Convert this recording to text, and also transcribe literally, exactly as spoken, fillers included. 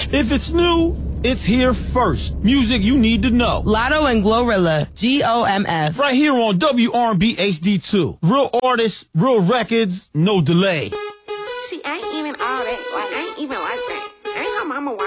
If it's new, it's here first. Music you need to know. Lotto and Glorilla, G O M F. Right here on W R and B H D two. Real artists, real records, no delay. She ain't even all that. Like, ain't even like that. Ain't her mama white.